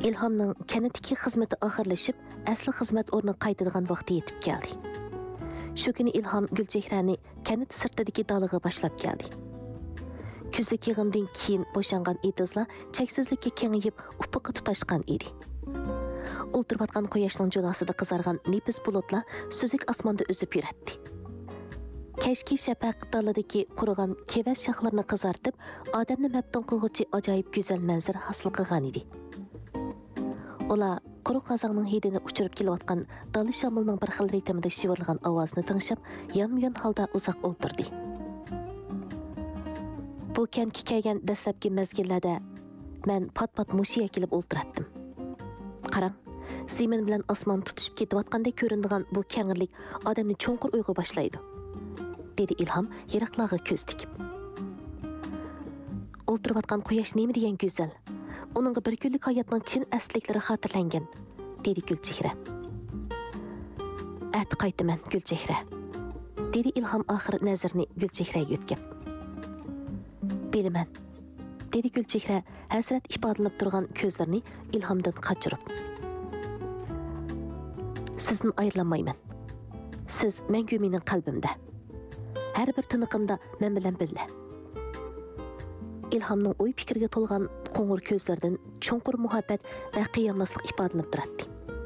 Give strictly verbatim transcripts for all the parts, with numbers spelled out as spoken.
İlhamның kənətdəki xizməti axırlaşıb, əsli xizmət ornuna qaytadigan vaxtı yetib gəldi. Şu günü İlham Gülçehrəni kənət sırtidagi dalığa başlap gəldi. Küzlük yığımdan keyin boşanğan etizlar çəksizlikə kengiyib ufuqqa tutaşqan idi. Ulturub atqan quyoshning jo'lasida qizargan nefis bulutlar süzük asmonda üzüb yuradi. Kechki shafaq daladagi qurigan kevash shoxlarini qizartib, odamni mabtun qilg'uvchi ajoyib go'zal manzara hosil qilgan edi. Ular quruq qazonning hidini uchirib kelayotgan dala shamilning bir xil ritmida shivirlagan ovozini tinglab, yon-yon holda uzoq o'ltirdi. Bu kentga kelgan dastlabki mezgillarda men pat-pat mushiga kelib o'ltiratdim. Qarang, zemin bilan osmon tutishib ketayotgandek ko'rinadigan bu kengirlik odamni cho'nqur uyg'u boshlaydi, dedi Ilham yiroqlarga ko'z tikib. O'ltirib atgan quyosh nima degan go'zal. Onunğa bir kunlik hayotning chin asliklari xotirlangan, dedi Gulchehra. At qaytaman Gulchehra, dedi Ilham oxir nazarini Gulchehraga yo'tkab. Bilaman, dedi Gulchehra hasrat ifodalanib turgan ko'zlarini Ilhamdan qochirib. Sizdan ayrilmayman. Siz mangu mening qalbimda. Har bir tiniqimda men bilan billa. İlhamning o'y fikriga to'lgan qo'ng'ir ko'zlaridan cho'nqur muhabbat va qiyamlaslik ifodalanib turadi.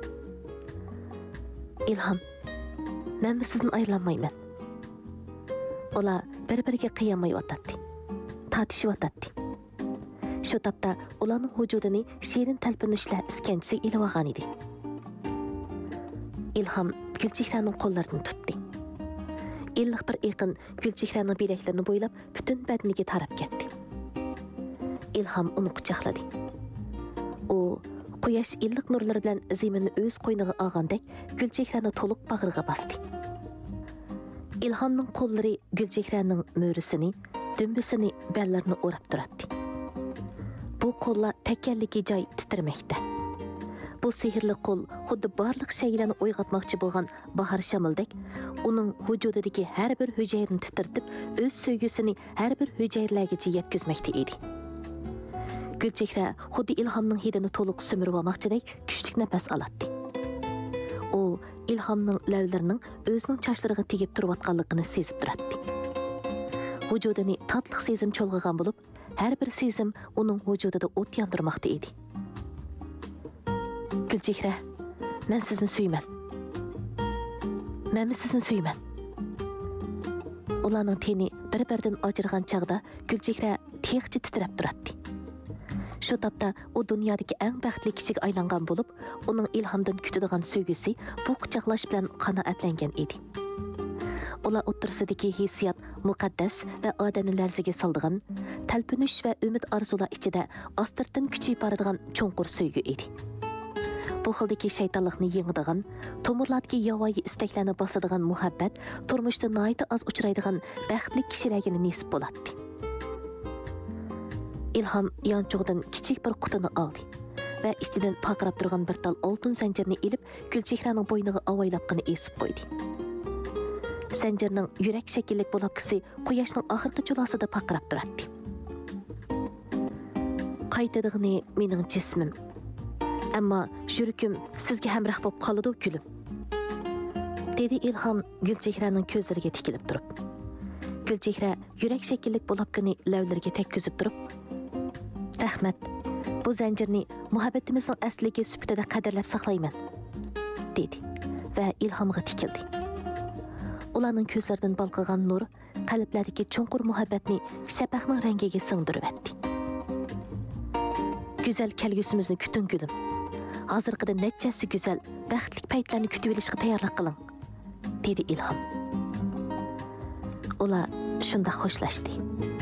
Ilham, men sizdan ayrilmayman. Ular bir-biriga qiyamayotdi, tortishyotdi. Shu topda ularning vujudini shirin talpinishlar iskanchisi ilib olgan edi. Ilham Gulchehraning qo'llaridan tutdi. Illiq bir iqin Gulchehraning bilaklarini bo'ylab butun badaniga tarab ketdi. İlham uni quchoqladi. U quyosh illiq nurlari bilan zeminni o'z qo'yniga olgandek Gulchehrani to'liq bag'riga bosdi. İlhamning qo'llari Gulchehraning mo'risini, dumbisini, ballarini o'rab turadi. Bu qo'llar takkanligi joy titirmoqda. Bu sehrli qo'l xuddi barliq shaylarni uyg'otmoqchi bo'lgan bahor shamildek, uning vujudidagi har bir hujayrani titirtib, o'z sevgisini har bir hujayralargacha yetkazmoqda edi. Gulchehra xuddi İlhamning hidini to'liq sumirib olmoqchidek kuchli nafas oladi. U İlhamning lavlarining o'zining chochlariga tegib turayotganligini sezib turadi. Vujudini tatliq sezim cho'lg'igan bo'lib, har bir sezim uning vujudida o't yondirmoqda edi. Gulchehra, men sizni suyman. Men sizni suyman. Ularning teni bir-biridan ajralgan chaqda Gulchehra tiyiqcha titrab turadi. Shu topda u dunyodagi eng baxtli kishiga aylangan bo'lib, uning ilhamdan kutadigan sevgisi bu quchoqlash bilan qanoatlangan edi. Ular o'ttirsidagi hissiyot muqaddas va odamni larzaga soldigan, talpinish va umid orzular ichida ostirdan kuchayib boradigan cho'nqur sevgi edi. Bu xildagi shaytonlikni yengadigan, tomirlardagi yovvoyi istaklarni bosadigan muhabbat turmushda nihoyat oz uchraydigan baxtli kishilarga nasib bo'ladi. İlham yanchoqdan kichik bir qutini oldi va ichidan paqirab turgan bir tal oltin zanjirni ilib Gulchehraning bo'yniga avaylabqini esib qo'ydi. Zanjirning yurak shakllik bo'lakisi quyoshning oxirgi jo'lasida paqirab turadi. Qaytadig'ini mening jismim. Ammo yurakim sizga hamroh bo'lib qoladi kulim, dedi İlham Gulchehraning ko'zlariga tikilib turib. Gulchehra yurak shakllik bo'lakini lavlariga tekkizib turib, rahmat, bu zanjirni muhabbatimizning asliga sifatida qadrlab saqlayman, dedi va İlhamga tikildi. Ularning ko'zlaridan balqigan nur qalblardagi cho'nqur muhabbatni shafaqning rangiga singdirib etdi. Go'zal kelgusimizni kuting gulim. Hozirqida nechasi go'zal, baxtli paytlarni kutib olishga tayyorlik qiling, dedi İlham. Ular shunda xo'shlashdi.